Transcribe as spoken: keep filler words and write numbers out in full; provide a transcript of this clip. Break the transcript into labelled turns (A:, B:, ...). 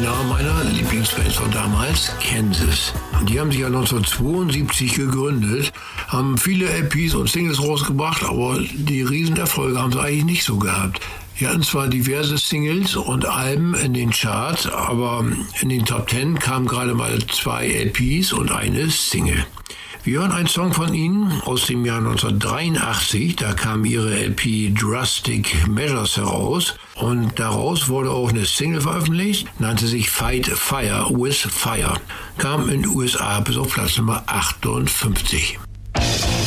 A: einer meiner Lieblingsbands von damals, Kansas. Die haben sich ja neunzehnhundertzweiundsiebzig gegründet, haben viele L Ps und Singles rausgebracht, aber die Riesenerfolge haben sie eigentlich nicht so gehabt. Die hatten zwar diverse Singles und Alben in den Charts, aber in den Top Ten kamen gerade mal zwei L Ps und eine Single. Wir hören einen Song von ihnen aus dem Jahr neunzehnhundertdreiundachtzig. Da kam ihre L P Drastic Measures heraus und daraus wurde auch eine Single veröffentlicht, nannte sich Fight Fire with Fire. Kam in den U S A bis auf Platz Nummer achtundfünfzig.